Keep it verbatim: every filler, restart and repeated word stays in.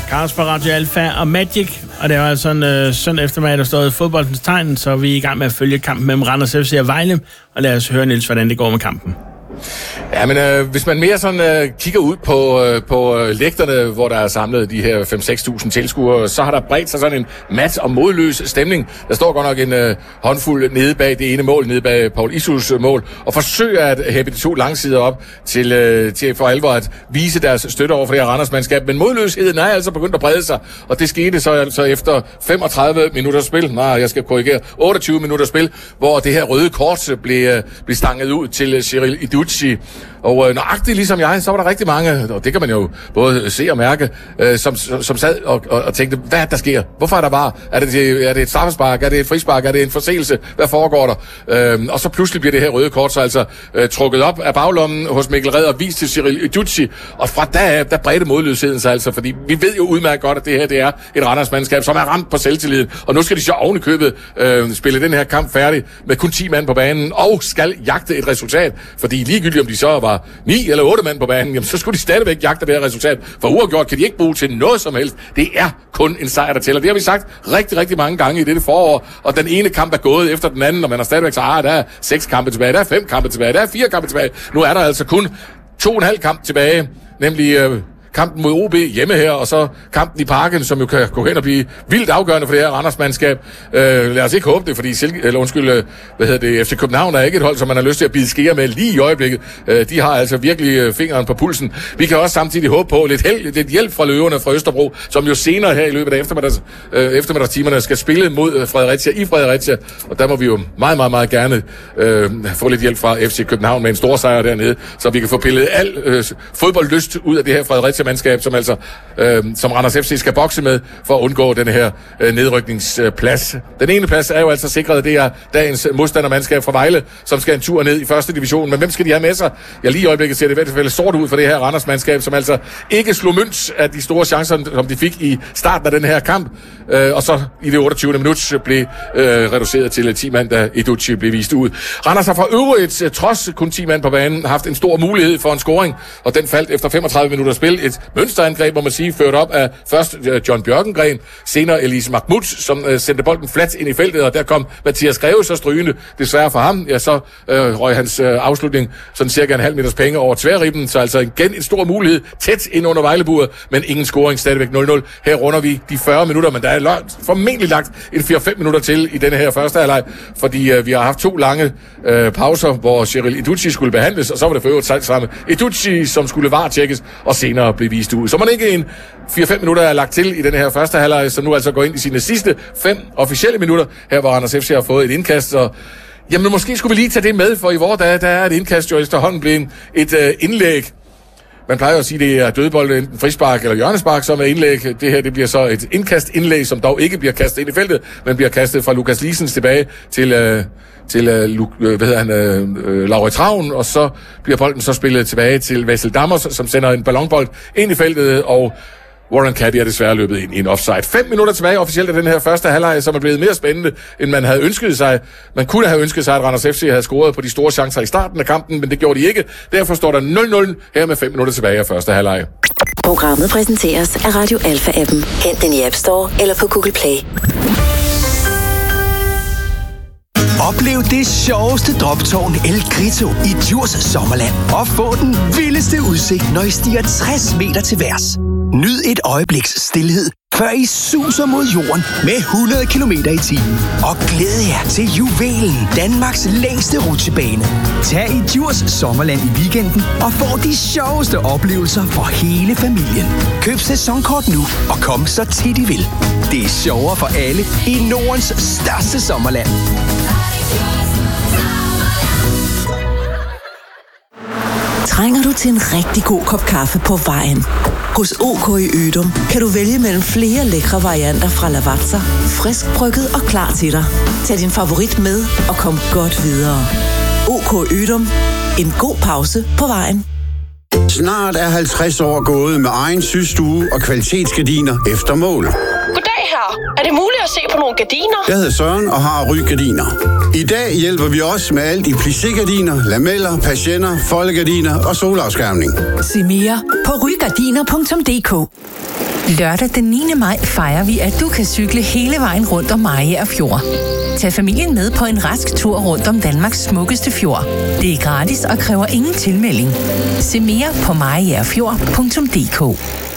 Kasper, Radio Alfa og Magic. Og det var altså en øh, søndag eftermiddag, der stod fodboldens tegn, så vi er i gang med at følge kampen mellem Randers F C og Vejle. Og lad os høre, Niels, hvordan det går med kampen. Ja, men øh, hvis man mere sådan øh, kigger ud på, øh, på øh, lægterne, hvor der er samlet de her fem til seks tusind tilskuere, så har der bredt sig sådan en mat og modløs stemning. Der står godt nok en øh, håndfuld nede bag det ene mål, nede bag Paul Isus mål, og forsøger at hæppe de to langsider op til, øh, til for alvor at vise deres støtte over for det her Randers-mandskab. Men modløsheden er altså begyndt at brede sig, og det skete så altså efter femogtredive minutter spil, nej, jeg skal korrigere, otteogtyve minutter spil, hvor det her røde kort blev, øh, blev stanget ud til Cyril Idouchi. Og øh, nøjagtigt ligesom jeg, så var der rigtig mange, og det kan man jo både se og mærke, øh, som, som, som sad og, og, og tænkte, hvad der sker? Hvorfor er der var? Er det, er det et straffespark? Er det et frispark? Er det en forseelse? Hvad foregår der? Øh, og så pludselig bliver det her røde kort så altså øh, trukket op af baglommen hos Mikkel Red og vist til Cyril Idouchi. Og fra da der bredte modløsheden sig altså, fordi vi ved jo udmærket godt, at det her det er et Randers-mandskab, som er ramt på selvtilliden. Og nu skal de så ovenikøbet øh, spille den her kamp færdig med kun ti mand på banen og skal jagte et resultat, fordi ligegyldigt om de så var ni eller otte mand på banen, jamen, så skulle de stadigvæk jagte det her resultat. For uafgjort kan de ikke bruge til noget som helst. Det er kun en sejr, der tæller. Det har vi sagt rigtig, rigtig mange gange i dette forår, og den ene kamp er gået efter den anden, og man har stadigvæk sagt, ah, der er seks kampe tilbage, der er fem kampe tilbage, der er fire kampe tilbage. Nu er der altså kun to og en halv kamp tilbage, nemlig øh, kampen mod O B hjemme her, og så kampen i Parken, som jo kan gå hen og blive vildt afgørende for det her Randers-mandskab. Øh, lad os ikke håbe det, fordi Silke, eller undskyld, øh, hvad hedder det, F C København er ikke et hold, som man har lyst til at bide skære med lige i øjeblikket. Øh, de har altså virkelig øh, fingeren på pulsen. Vi kan også samtidig håbe på lidt, held, lidt hjælp fra løverne fra Østerbro, som jo senere her i løbet af eftermiddags, øh, eftermiddagstimerne skal spille mod øh, Fredericia i Fredericia, og der må vi jo meget, meget, meget gerne øh, få lidt hjælp fra F C København med en stor sejr dernede, så vi kan få pillet al øh, fodboldlyst ud af det her Fredericia mandskab, som altså øh, som Randers F C skal bokse med for at undgå den her øh, nedrykningsplads. Den ene plads er jo altså sikret, det er dagens modstandermandskab fra Vejle, som skal en tur ned i første division. Men hvem skal de have med sig? Ja, lige i øjeblikket ser det i hvert fald sort ud for det her Randers mandskab, som altså ikke slog mønt af de store chancer, som de fik i starten af den her kamp. Øh, og så i det otteogtyvende minut blev øh, reduceret til ti mand, da Idouchi blev vist ud. Randers har for øvrigt, trods kun ti mand på banen, haft en stor mulighed for en scoring, og den faldt efter femogtredive minutter spil. Et mønsterangreb, må man sige, ført op af først John Bjørkengren, senere Elise Mahmoud, som øh, sendte bolden flat ind i feltet, og der kom Mathias Greve så strygende. Desværre for ham, ja, så øh, røg hans øh, afslutning sådan cirka en halv meters penge over tværribben, så altså igen en stor mulighed tæt ind under Vejleburet, men ingen scoring, stadigvæk nul nul. Her runder vi de fyrre minutter, men der er løg, formentlig lagt en fire fem minutter til i denne her første halvleg, fordi øh, vi har haft to lange øh, pauser, hvor Cyril Idouchi skulle behandles, og så var det for øvrigt selv samme Idouchi, som skulle varetjekkes, og senere blev vist ud. Så man ikke en fire fem minutter er lagt til i denne her første halvleg, så nu altså går ind i sine sidste fem officielle minutter, her hvor Randers F C har fået et indkast, og jamen måske skulle vi lige tage det med, for i vores dage, der er et indkast jo efterhånden blevet et øh, indlæg. Man plejer jo at sige, at det er dødbold, enten frispark eller hjørnespark, som er indlæg. Det her det bliver så et indkastindlæg, som dog ikke bliver kastet ind i feltet, men bliver kastet fra Lukas Liesens tilbage til, øh, til øh, hvad hedder han, øh, Laura Travn, og så bliver bolden så spillet tilbage til Vasil Dammers, som sender en ballonbold ind i feltet, og Warren Caddy er desværre løbet ind i en offside. Fem minutter tilbage officielt af den her første halvleg, som er blevet mere spændende, end man havde ønsket sig. Man kunne have ønsket sig, at Randers F C havde scoret på de store chancer i starten af kampen, men det gjorde de ikke. Derfor står der nul nul her med fem minutter tilbage af første halvleg. Programmet præsenteres af Radio Alfa-appen. Hent den i App Store eller på Google Play. Oplev det sjoveste droptårn El Grito i Djurs Sommerland. Og få den vildeste udsigt, når I stiger tres meter til værs. Nyd et øjebliks stilhed, før I suser mod jorden med hundrede kilometer i timen. Og glæd jer til Juvelen, Danmarks længste rutsjebane. Tag i Djurs Sommerland i weekenden og få de sjoveste oplevelser for hele familien. Køb sæsonkort nu og kom så tit I vil. Det er sjovere for alle i Nordens største sommerland. Trænger du til en rigtig god kop kaffe på vejen? Hos O K i Ødum kan du vælge mellem flere lækre varianter fra Lavazza, frisk brygget og klar til dig. Tag din favorit med og kom godt videre. O K Ødum. En god pause på vejen. Snart er halvtreds år gået med egen systue og kvalitetsgardiner efter mål. Goddag her. Er det muligt at se på nogle gardiner? Jeg hedder Søren og har Ry Gardiner. I dag hjælper vi også med alt i plissé-gardiner, lameller, persienner, foldegardiner og solafskærmning. Se mere på rygardiner punktum d k. Lørdag den niende maj fejrer vi, at du kan cykle hele vejen rundt om Mariager Fjord. Tag familien med på en rask tur rundt om Danmarks smukkeste fjord. Det er gratis og kræver ingen tilmelding. Se mere på mariagerfjord punktum d k.